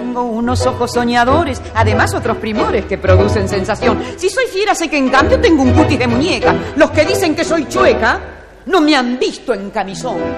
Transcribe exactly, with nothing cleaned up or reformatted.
Tengo unos ojos soñadores, además otros primores que producen sensación. Si soy fiera, sé que en cambio tengo un cutis de muñeca. Los que dicen que soy chueca no me han visto en camisón.